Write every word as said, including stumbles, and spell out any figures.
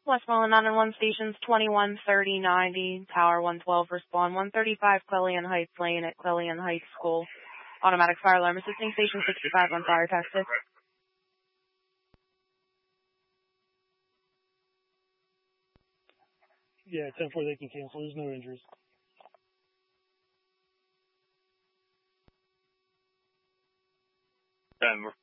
Westmoreland nine one one stations twenty-one thirty ninety, Tower one twelve, respond one thirty-five Quellian Heights Lane at Quellian Heights School. Automatic fire alarm assisting station sixty-five on fire tactic. Yeah, ten four, they can cancel. There's no injuries. ten